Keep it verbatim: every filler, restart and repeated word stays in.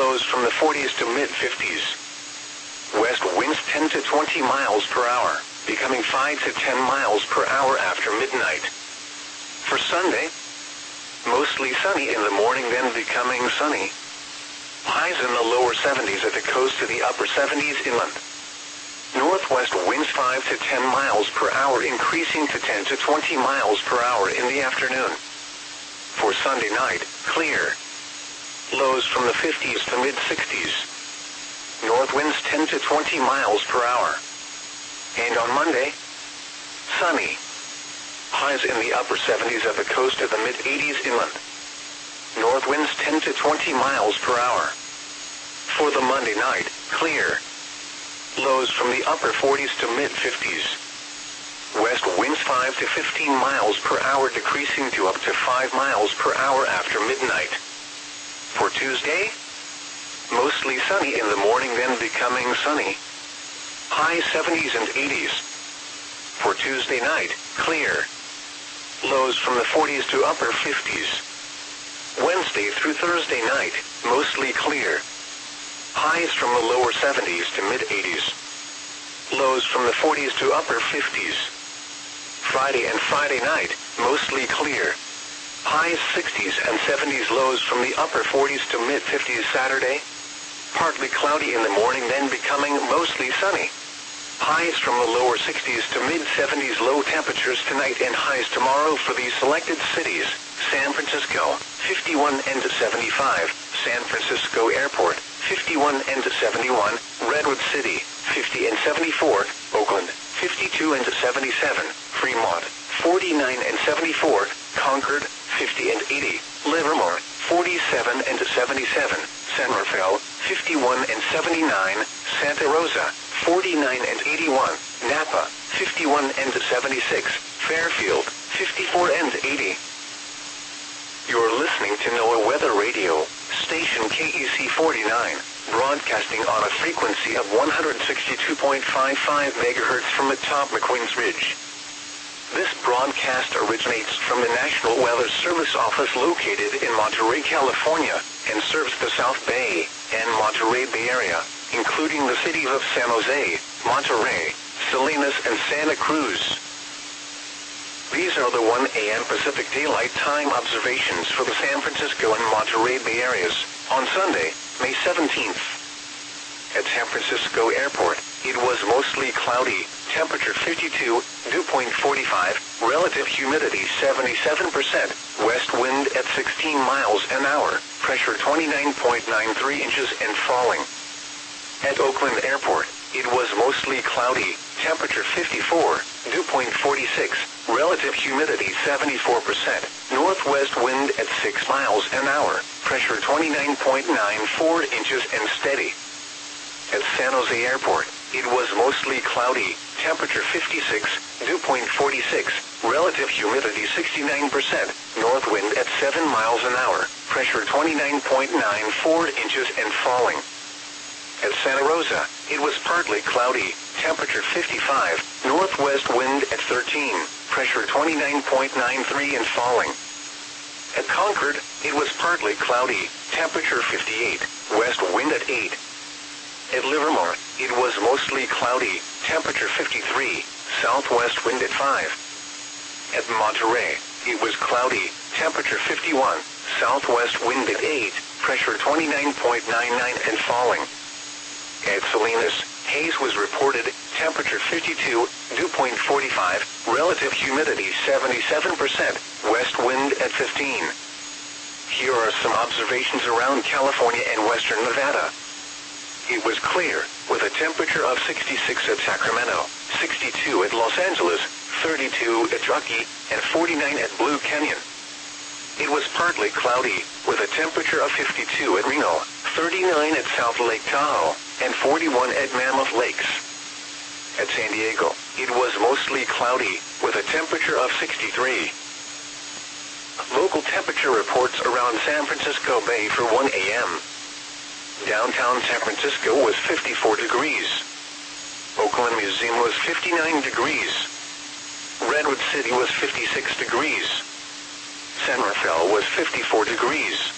lows from the forties to mid-fifties. West winds ten to twenty miles per hour, becoming five to ten miles per hour after midnight. For Sunday, mostly sunny in the morning, then becoming sunny. Highs in the lower seventies at the coast to the upper seventies inland. Northwest winds five to ten miles per hour, increasing to ten to twenty miles per hour in the afternoon. For Sunday night, clear. Lows from the fifties to mid-sixties. North winds ten to twenty miles per hour. And on Monday, sunny. Highs in the upper seventies at the coast to the mid-eighties inland. North winds ten to twenty miles per hour. For the Monday night, clear. Lows from the upper forties to mid-fifties. West winds five to fifteen miles per hour, decreasing to up to five miles per hour after midnight. For Tuesday, mostly sunny in the morning, then becoming sunny. High seventies and eighties. For Tuesday night, clear. Lows from the forties to upper fifties. Wednesday through Thursday night, mostly clear. Highs from the lower seventies to mid-eighties. Lows from the forties to upper fifties. Friday and Friday night, mostly clear. Highs sixties and seventies, lows from the upper forties to mid-fifties. Saturday, partly cloudy in the morning, then becoming mostly sunny. Highs from the lower sixties to mid-seventies. Low temperatures tonight and highs tomorrow for these selected cities: San Francisco, fifty-one and seventy-five, San Francisco Airport, fifty-one and seventy-one, Redwood City, fifty and seventy-four, Oakland, fifty-two and seventy-seven, Fremont, forty-nine and seventy-four, Concord, fifty and eighty, Livermore, forty-seven and seventy-seven, San Rafael, fifty-one and seventy-nine, Santa Rosa, forty-nine and eighty-one, Napa, fifty-one and seventy-six, Fairfield, fifty-four and eighty. You're listening to NOAA Weather Radio, station K E C forty-nine, broadcasting on a frequency of one hundred sixty-two point five five megahertz from atop McQueen's Ridge. This broadcast originates from the National Weather Service office located in Monterey, California, and serves the South Bay and Monterey Bay Area, including the cities of San Jose, Monterey, Salinas, and Santa Cruz. These are the one A M Pacific Daylight Time observations for the San Francisco and Monterey Bay areas on Sunday, May seventeenth. At San Francisco Airport, it was mostly cloudy, temperature fifty-two, dew point forty-five, relative humidity seventy-seven percent, west wind at sixteen miles an hour, pressure twenty-nine point nine three inches and falling. At Oakland Airport, it was mostly cloudy, temperature fifty-four, dew point forty-six, relative humidity seventy-four percent, northwest wind at six miles an hour, pressure twenty-nine point nine four inches and steady. At San Jose Airport, it was mostly cloudy, temperature fifty-six, dew point forty-six, relative humidity sixty-nine percent, north wind at seven miles an hour, pressure twenty-nine point nine four inches and falling. At Santa Rosa, it was partly cloudy, temperature fifty-five, northwest wind at thirteen, pressure twenty-nine point nine three and falling. At Concord, it was partly cloudy, temperature fifty-eight, west wind at eight. At Livermore, it was mostly cloudy, temperature fifty-three, southwest wind at five. At Monterey, it was cloudy, temperature fifty-one, southwest wind at eight, pressure twenty-nine point nine nine and falling. At Salinas, haze was reported, temperature fifty-two, dew point forty-five, relative humidity seventy-seven percent, west wind at fifteen. Here are some observations around California and western Nevada. It was clear, with a temperature of sixty-six at Sacramento, sixty-two at Los Angeles, thirty-two at Truckee, and forty-nine at Blue Canyon. It was partly cloudy, with a temperature of fifty-two at Reno, thirty-nine at South Lake Tahoe, and forty-one at Mammoth Lakes. At San Diego, it was mostly cloudy, with a temperature of sixty-three. Local temperature reports around San Francisco Bay for one A M Downtown San Francisco was fifty-four degrees. Oakland Museum was fifty-nine degrees. Redwood City was fifty-six degrees. San Rafael was fifty-four degrees.